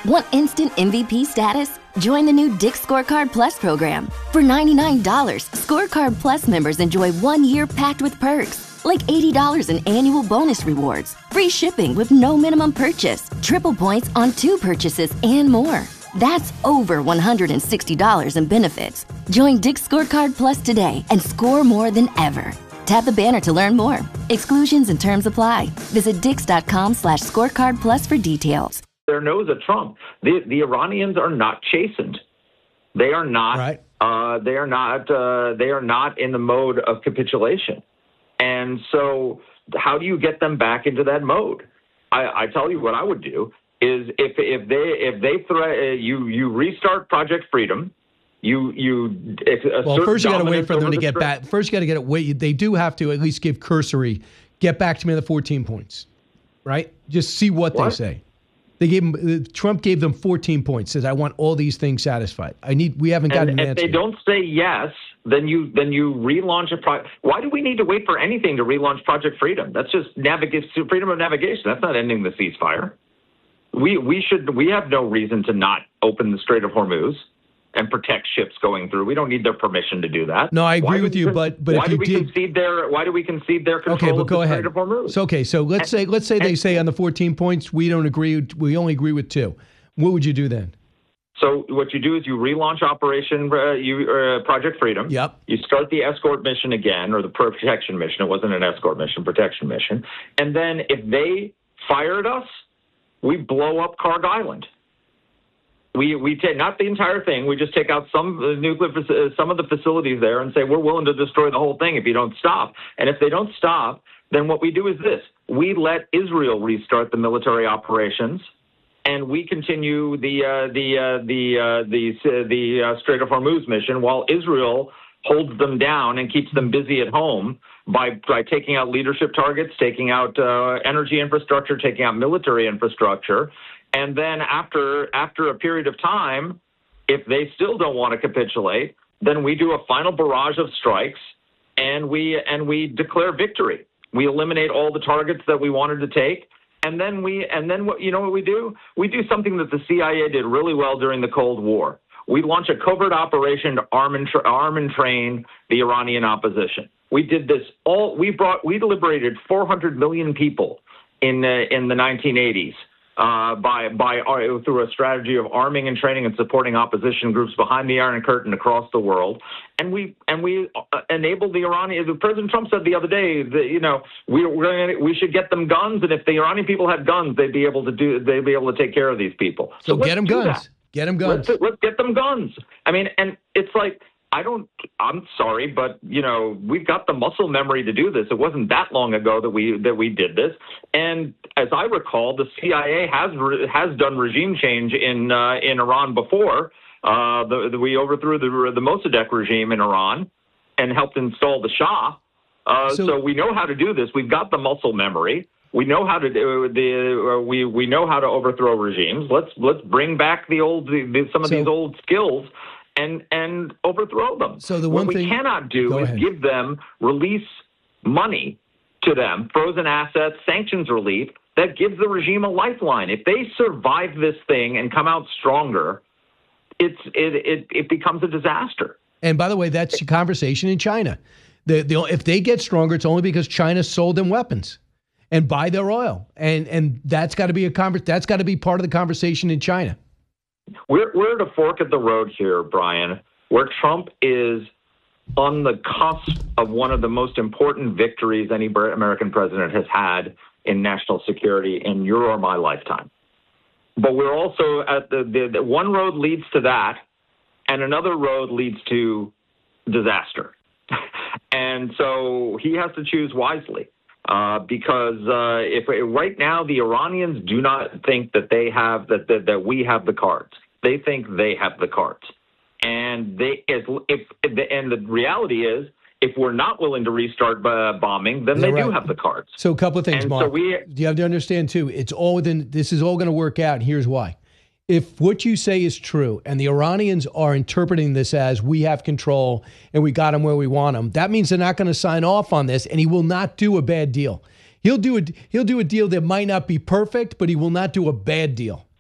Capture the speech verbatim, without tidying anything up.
Want instant M V P status? Join the new Dick's Scorecard Plus program. For ninety-nine dollars, Scorecard Plus members enjoy one year packed with perks, like eighty dollars in annual bonus rewards, free shipping with no minimum purchase, triple points on two purchases, and more. That's over one hundred sixty dollars in benefits. Join Dick's Scorecard Plus today and score more than ever. Tap the banner to learn more. Exclusions and terms apply. Visit dix.com slash scorecard plus for details. Their nose at Trump. The the Iranians are not chastened. They are not. Right. Uh, they are not. Uh, they are not in the mode of capitulation. And so, how do you get them back into that mode? I, I tell you what I would do is if if they if they thre- you you restart Project Freedom. You you. Well, first you got to wait for them to the get back. First you got to get it. Wait, they do have to at least give cursory. Get back to me on the fourteen points, right? Just see what, what? they say. They gave them. Trump gave them fourteen points. Says I want all these things satisfied. I need. We haven't gotten and, an if answer. If they don't say yes, then you then you relaunch a project. Why do we need to wait for anything to relaunch Project Freedom? That's just navigate freedom of navigation. That's not ending the ceasefire. We we should. We have no reason to not open the Strait of Hormuz and protect ships going through. We don't need their permission to do that. No, I agree with you, but but why if do you we did, concede their why do we concede their control okay, but of go the ahead. Strait of Hormuz? So okay, so let's say let's say they say on the fourteen points we don't agree. We only agree with two. What would you do then? So what you do is you relaunch Operation uh, you, uh, Project Freedom. Yep. You start the escort mission again, or the protection mission. It wasn't an escort mission, protection mission. And then if they fired us, we blow up Karg Island. We we take not the entire thing. We just take out some uh, nuclear uh, some of the facilities there and say we're willing to destroy the whole thing if you don't stop. And if they don't stop, then what we do is this: we let Israel restart the military operations, and we continue the uh, the uh, the uh, the uh, the uh, Strait of Hormuz mission while Israel holds them down and keeps them busy at home by by taking out leadership targets, taking out uh, energy infrastructure, taking out military infrastructure. And then after after a period of time, if they still don't want to capitulate, then we do a final barrage of strikes and we and we declare victory. We eliminate all the targets that we wanted to take. And then we and then what you know what we do? We do something that the C I A did really well during the Cold War. We launch a covert operation to arm and tra- arm and train the Iranian opposition. We did this all we brought we liberated four hundred million people in uh, in the nineteen eighties. Uh, by by uh, through a strategy of arming and training and supporting opposition groups behind the Iron Curtain across the world, and we and we uh, enabled the Iranian. President Trump said the other day that you know we we're gonna, we should get them guns, and if the Iranian people had guns, they'd be able to do they'd be able to take care of these people. So, so get them guns. That. Get them guns. Let's, let's get them guns. I mean, and it's like. I don't, I'm sorry, but, you know, we've got the muscle memory to do this. It wasn't that long ago that we that we did this. And as I recall, the C I A has has done regime change in uh, in Iran before. Uh, the, the, we overthrew the, the Mossadegh regime in Iran and helped install the Shah. Uh, so, so we know how to do this. We've got the muscle memory. We know how to do the uh, we we know how to overthrow regimes. Let's let's bring back the old the, the, some of so, these old skills. And and overthrow them. So the one what thing we cannot do is ahead. give them release money to them, frozen assets, sanctions relief that gives the regime a lifeline. If they survive this thing and come out stronger, it's it it, it becomes a disaster. And by the way, that's a conversation in China. The, the if they get stronger, it's only because China sold them weapons and buy their oil, and and that's got to be a conver- That's got to be part of the conversation in China. We're we're at a fork at the road here, Brian, where Trump is on the cusp of one of the most important victories any American president has had in national security in your or my lifetime. But we're also at the, the, the one road leads to that, and another road leads to disaster. And so he has to choose wisely. Uh, because uh, if right now the Iranians do not think that they have that, that that we have the cards, they think they have the cards, and they if, if and the reality is if we're not willing to restart uh, bombing, then They're they right. do have the cards. So a couple of things, and Mark. So we, you have to understand too. It's all within. This is all going to work out. And here's why. If what you say is true and the Iranians are interpreting this as we have control and we got them where we want them, that means they're not going to sign off on this, and he will not do a bad deal. He'll do a he'll do a deal that might not be perfect, but he will not do a bad deal.